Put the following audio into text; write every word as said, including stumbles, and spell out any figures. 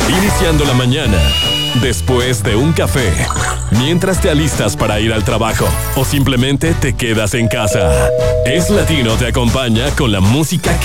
Iniciando la mañana, después de un café, mientras te alistas para ir al trabajo o simplemente te quedas en casa. Es Latino te acompaña con la música que